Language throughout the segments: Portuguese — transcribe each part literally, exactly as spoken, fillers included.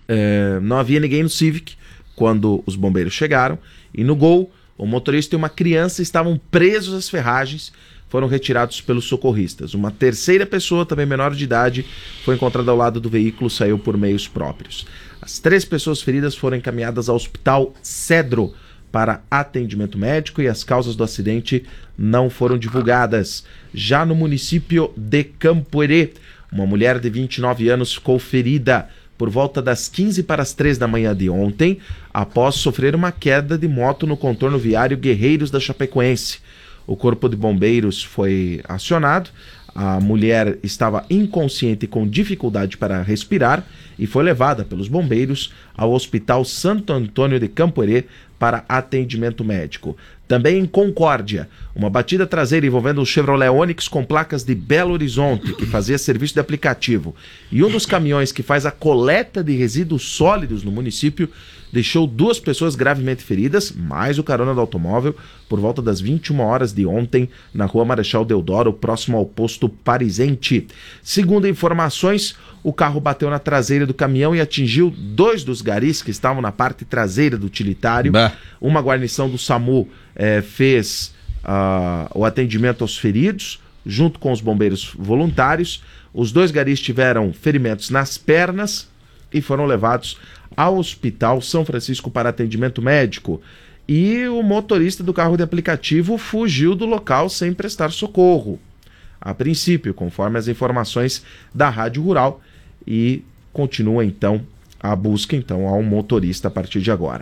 É, não havia ninguém no Civic quando os bombeiros chegaram, e no Gol, o motorista e uma criança estavam presos às ferragens, foram retirados pelos socorristas. Uma terceira pessoa, também menor de idade, foi encontrada ao lado do veículo, saiu por meios próprios. As três pessoas feridas foram encaminhadas ao Hospital Cedro para atendimento médico e as causas do acidente não foram divulgadas. Já no município de Campoerê, uma mulher de vinte e nove anos ficou ferida por volta das quinze para as três da manhã de ontem, após sofrer uma queda de moto no contorno viário Guerreiros da Chapecoense. O corpo de bombeiros foi acionado, a mulher estava inconsciente e com dificuldade para respirar e foi levada pelos bombeiros ao Hospital Santo Antônio de Campoerê para atendimento médico. Também em Concórdia, uma batida traseira envolvendo um Chevrolet Onix com placas de Belo Horizonte, que fazia serviço de aplicativo, e um dos caminhões que faz a coleta de resíduos sólidos no município, deixou duas pessoas gravemente feridas, mais o carona do automóvel, por volta das vinte e uma horas de ontem, na rua Marechal Deodoro, próximo ao posto Parizente. Segundo informações, o carro bateu na traseira do caminhão e atingiu dois dos garis que estavam na parte traseira do utilitário. Bah. Uma guarnição do SAMU eh, fez uh, o atendimento aos feridos, junto com os bombeiros voluntários. Os dois garis tiveram ferimentos nas pernas e foram levados ao Hospital São Francisco para atendimento médico. E o motorista do carro de aplicativo fugiu do local sem prestar socorro, a princípio, conforme as informações da Rádio Rural, e continua então a busca então ao motorista a partir de agora.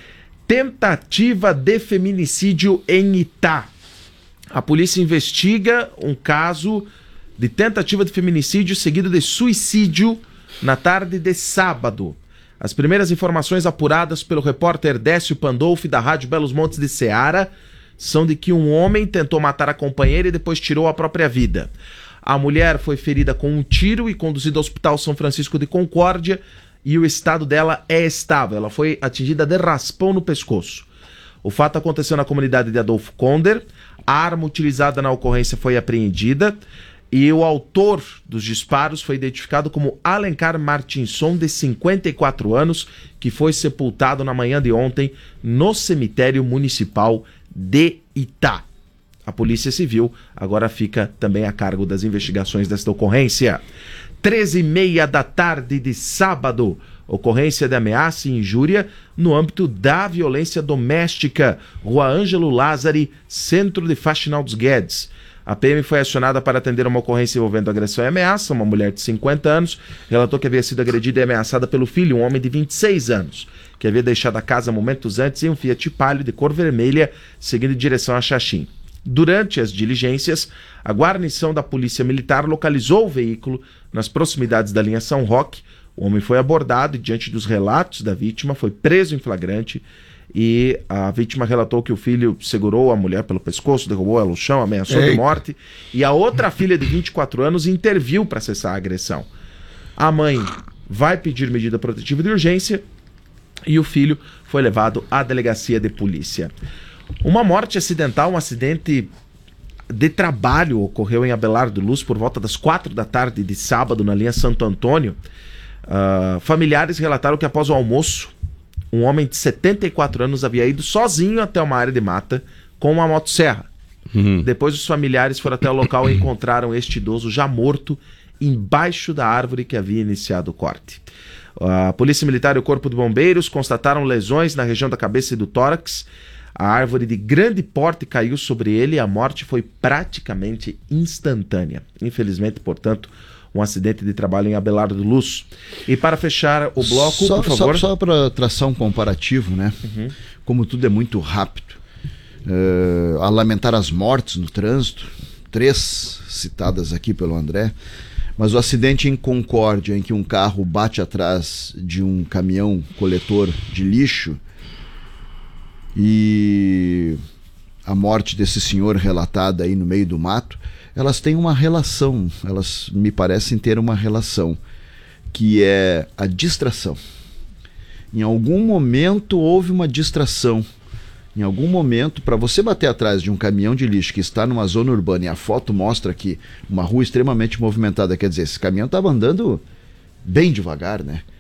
Tentativa de feminicídio em Itá. A polícia investiga um caso de tentativa de feminicídio seguido de suicídio na tarde de sábado. As primeiras informações apuradas pelo repórter Décio Pandolfi da Rádio Belos Montes de Ceará são de que um homem tentou matar a companheira e depois tirou a própria vida. A mulher foi ferida com um tiro e conduzida ao Hospital São Francisco de Concórdia, e o estado dela é estável. Ela foi atingida de raspão no pescoço. O fato aconteceu na comunidade de Adolfo Conder. A arma utilizada na ocorrência foi apreendida e o autor dos disparos foi identificado como Alencar Martinson, de cinquenta e quatro anos, que foi sepultado na manhã de ontem no cemitério municipal de Itá. A Polícia Civil agora fica também a cargo das investigações desta ocorrência. treze e meia da tarde de sábado, ocorrência de ameaça e injúria no âmbito da violência doméstica, Rua Ângelo Lázari, centro de Faxinal dos Guedes. A P M foi acionada para atender uma ocorrência envolvendo agressão e ameaça. Uma mulher de cinquenta anos relatou que havia sido agredida e ameaçada pelo filho, um homem de vinte e seis anos, que havia deixado a casa momentos antes em um Fiat Palio de cor vermelha, seguindo em direção a Xaxim. Durante as diligências, a guarnição da Polícia Militar localizou o veículo nas proximidades da linha São Roque. O homem foi abordado e, diante dos relatos da vítima, foi preso em flagrante. E a vítima relatou que o filho segurou a mulher pelo pescoço, derrubou ela no chão, ameaçou Ei. de morte. E a outra filha de vinte e quatro anos interviu para cessar a agressão. A mãe vai pedir medida protetiva de urgência e o filho foi levado à delegacia de polícia. Uma morte acidental, um acidente de trabalho ocorreu em Abelardo Luz por volta das quatro da tarde de sábado na linha Santo Antônio. Uh, familiares relataram que após o almoço, um homem de setenta e quatro anos havia ido sozinho até uma área de mata com uma motosserra. Uhum. Depois os familiares foram até o local e encontraram este idoso já morto embaixo da árvore que havia iniciado o corte. A Polícia Militar e o Corpo de Bombeiros constataram lesões na região da cabeça e do tórax. A árvore de grande porte caiu sobre ele e a morte foi praticamente instantânea. Infelizmente, portanto, um acidente de trabalho em Abelardo Luz. E para fechar o bloco, só, por favor... Só, só para traçar um comparativo, né? Uhum. Como tudo é muito rápido. Uh, a lamentar as mortes no trânsito, três citadas aqui pelo André, mas o acidente em Concórdia, em que um carro bate atrás de um caminhão coletor de lixo, e a morte desse senhor relatada aí no meio do mato, elas têm uma relação, elas me parecem ter uma relação, que é a distração. Em algum momento houve uma distração, em algum momento, para você bater atrás de um caminhão de lixo que está numa zona urbana, e a foto mostra aqui uma rua extremamente movimentada, quer dizer, esse caminhão estava andando bem devagar, né?